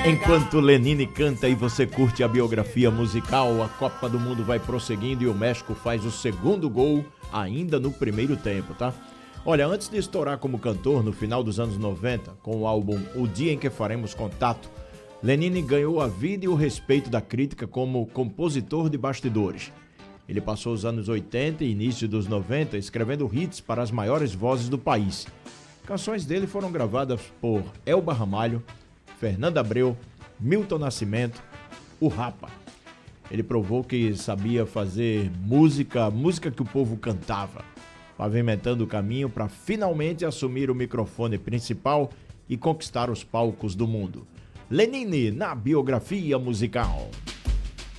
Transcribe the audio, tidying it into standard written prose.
Enquanto Lenine canta e você curte a biografia musical, a Copa do Mundo vai prosseguindo e o México faz o segundo gol ainda no primeiro tempo, tá? Olha, antes de estourar como cantor no final dos anos 90, com o álbum O Dia em que Faremos Contato, Lenine ganhou a vida e o respeito da crítica como compositor de bastidores. Ele passou os anos 80 e início dos 90 escrevendo hits para as maiores vozes do país. Canções dele foram gravadas por Elba Ramalho, Fernando Abreu, Milton Nascimento, o Rapa. Ele provou que sabia fazer música que o povo cantava, pavimentando o caminho para finalmente assumir o microfone principal e conquistar os palcos do mundo. Lenine na biografia musical.